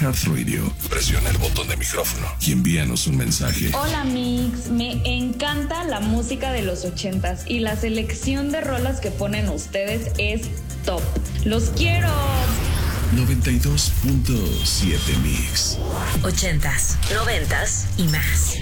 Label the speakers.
Speaker 1: iHeartRadio, presiona el botón de micrófono y envíanos un mensaje.
Speaker 2: Hola Mix, me encanta la música de los 80s y la selección de rolas que ponen ustedes es top. ¡Los quiero!
Speaker 1: 92.7 Mix.
Speaker 3: 80s, 90s y más.